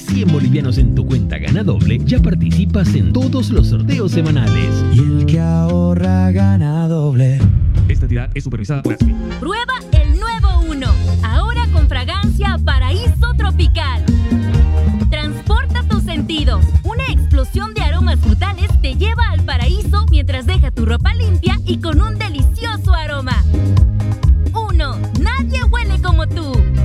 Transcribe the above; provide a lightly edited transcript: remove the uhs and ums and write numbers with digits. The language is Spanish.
100 bolivianos en tu cuenta Gana Doble, ya participas en todos los sorteos semanales. Y el que ahorra gana doble. Esta entidad es supervisada por ASFI. Prueba el nuevo Uno, ahora con fragancia Paraíso Tropical. Transporta tus sentidos. Una explosión de aromas frutales te lleva al paraíso mientras deja tu ropa limpia y con un delicioso aroma. Uno, nadie huele como tú.